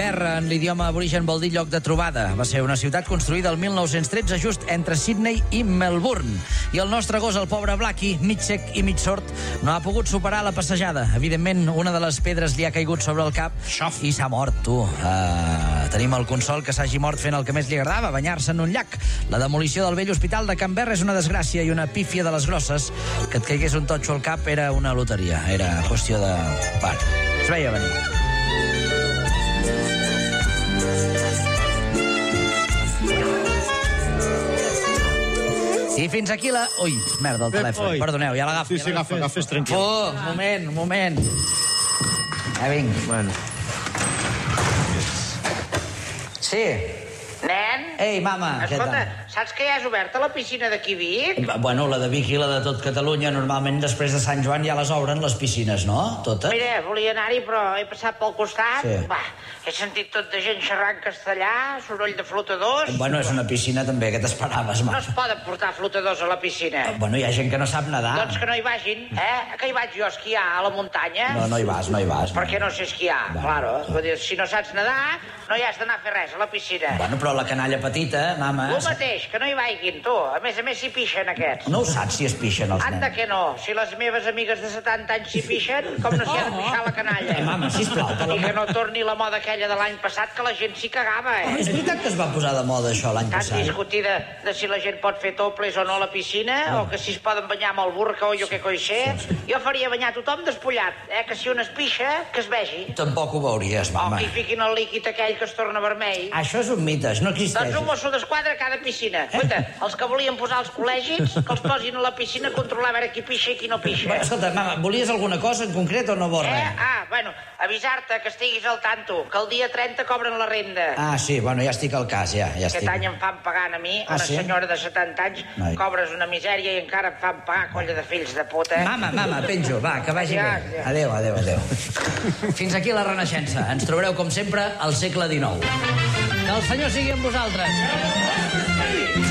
Canberra, en l'idioma aborigen, vol dir lloc de trobada. Va ser una ciutat construïda el 1913 just entre Sydney i Melbourne. I el nostre gos, el pobre Blackie, mig sec i mig sord, no ha pogut superar la passejada. Evidentment, una de les pedres li ha caigut sobre el cap i s'ha mort, tu. Tenim el consol que s'hagi mort fent el que més li agradava, banyar-se en un llac. La demolició del vell hospital de Canberra és una desgràcia i una pífia de les grosses. Que et caigués un totxo al cap era una loteria. Era qüestió de... Bueno, es veia venir. I fins aquí la... Ui, merda, el telèfon. Perdoneu, ja l'agafo. Sí, agafes tranquil. Un moment. Ja vinc. Bueno. Sí. Nen? Ei, mama, què tal? Escolta, saps que ja és oberta la piscina d'aquí Vic? Bueno, la de Vic i la de tot Catalunya, normalment després de Sant Joan ja les obren les piscines, no? Totes? Mira, volia anar-hi, però he passat pel costat. Sí. Va, he sentit tot de gent xerrant castellà, soroll de flotadors. Bueno, és una piscina també, què t'esperaves, No mama? es poden portar flotadors a la piscina. Bueno, hi ha gent que no sap nedar. Doncs que no hi vagin, eh? Que hi vaig jo a esquiar a la muntanya. No hi vas. Perquè no sé esquiar, Va. claro. Vull dir, si no saps nedar, no hi has d'anar a fer res a la piscina. Bueno, però la canalla petita, mama... Tu mateix, que no hi vagin, tu. A més s'hi pixen, aquests. No ho saps si es pixen els Anda nens. que no. Si les meves amigues de 70 anys s'hi pixen, com no s'hi ha de pixar la canalla. Mama, sisplau, per I que la... no torni la moda aquella de l'any passat, que la gent s'hi cagava, És veritat que es va posar de moda això l'any Tant passat. discutida de si la gent pot fer toples o no a la piscina, o que si es poden banyar amb el burca o jo què coi sé. Jo faria banyar tothom despullat, que si un es pixa, que es vegi. Tampoc ho veuries, O mama. que hi fiquin el líquid aquell que es torna vermell. Això és un mite, no existeix. Doncs un mosso d'esquadra a cada piscina. Escolta, els que volien posar els col·legis, que els posin a la piscina a controlar a veure qui pixa i qui no pixa. Bueno, escolta, mama, volies alguna cosa en concret o no vols res? Bueno, avisar-te que estiguis al tanto, que el dia 30 cobren la renda. Ah, sí, bueno, ja estic al cas, ja estic. Aquest any em fan pagant a mi, una sí? senyora de 70 anys, Ai. cobres una misèria i encara em fan pagar, colla de fills de puta. Mama, penjo, va, que vagi Ja. bé. Adéu. Fins aquí la Renaixença. Ens trobareu, com sempre, al segle XIX. Que el Senyor sigui amb vosaltres.